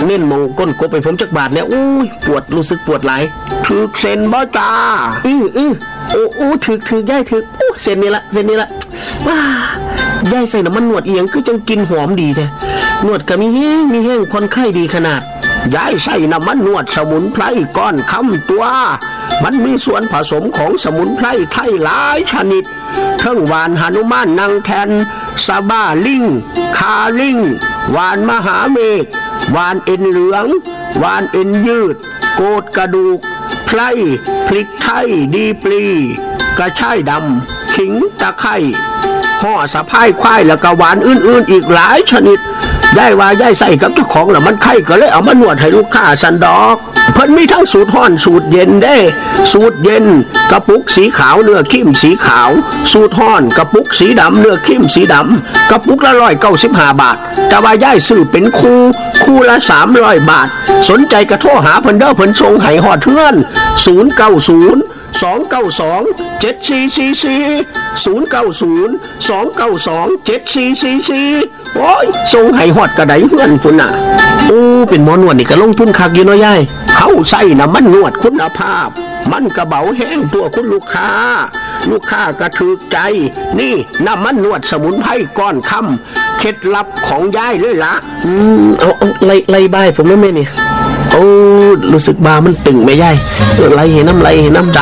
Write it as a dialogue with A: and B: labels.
A: เน้นมองก้นกบไปผมจักบาทเนี่ยอุ้ยปวดรู้สึกปวดหลายถึกเส้นบ่จ้าโอ้ถึกย่ายถึกโอ้เส้นนี้ละว้าย่ายใส่น้ำมันนวดเอียงคือจังกินหอมดีแท้นวดก็มีแห้งคนไข้ดีขนาดย้ายใส่น้ำมันนวดสมุนไพรก้อนคำตัวมันมีส่วนผสมของสมุนไพรไทยหลายชนิดทั้งหวานหนุมานนางแทนซาบ้าลิงคาลิงหวานมหาเมฆหวานเอ็นเหลืองหวานเอ็นยืดโกดกระดูกไพรพริกไทยดีปลีกระชายดำขิงตะไคร้ห่อสะพายควายแล้วก็หวานอื่นๆอีกหลายชนิดได้ว่าย่ายใส่กับเจ้าของแล้วมันไข้ก็เลยเอามานวดให้ลูกค้าสันดอกเพิ่นมีทั้งสูตรห้อนสูตรเย็นได้สูตรเย็นกระปุกสีขาวเนื้อเข้มสีขาวสูตรห้อนกระปุกสีดำเนื้อเข้มสีดำกระปุกละ195 บาทแต่ว่าย่ายซื้อเป็นคู่ละ300 บาทสนใจกระโทรหาเพิ่นเด้อเพิ่นส่งให้ฮอดเทือน090 292 7444 090 292 7444โอ้ยส่งให้ฮอดกระไดเฮือนพุ่นน่ะโอ้เป็นหมอนวดนี่ก็ลงทุนคักอยู่เนาะยายเฮาใส่น้ำมันนวดคุณภาพมันกระเบาแห้งตัวคุณลูกค้าก็ถูกใจนี่น้ำมันนวดสมุนไพรก้อนคำเคล็ดลับของยายเลยล่ะเอาไล่บ้ายผมได้ไหมนี่โอ้รู้สึกบามันตึงไหมยายไล่เห็นน้ำ